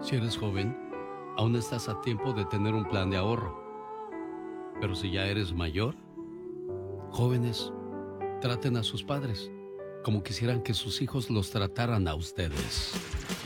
Si eres joven, aún estás a tiempo de tener un plan de ahorro. Pero si ya eres mayor, jóvenes, traten a sus padres como quisieran que sus hijos los trataran a ustedes.